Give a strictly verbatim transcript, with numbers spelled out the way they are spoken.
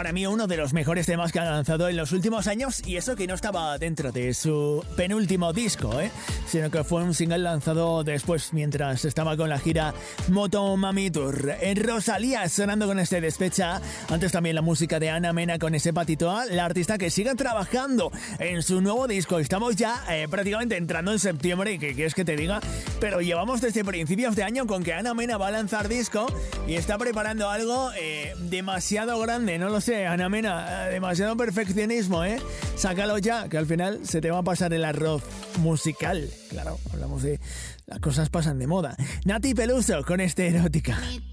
para mí uno de los mejores temas que ha lanzado en los últimos años, y eso que no estaba dentro de su penúltimo disco, ¿eh? Sino que fue un single lanzado después mientras estaba con la gira Moto Mami Tour. En Rosalía sonando con este Despecha, antes también la música de Ana Mena con ese Patitoa, la artista que sigue trabajando en su nuevo disco. Estamos ya eh, prácticamente entrando en septiembre, y que quieres que te diga, pero llevamos desde principios de año con que Ana Mena va a lanzar disco y está preparando algo eh, demasiado grande, no lo sé, Ana Mena, eh, demasiado perfeccionismo, ¿eh? Sácalo ya, que al final se te va a pasar el arroz musical. Claro, hablamos de las cosas pasan de moda. Nati Peluso con este Erótica.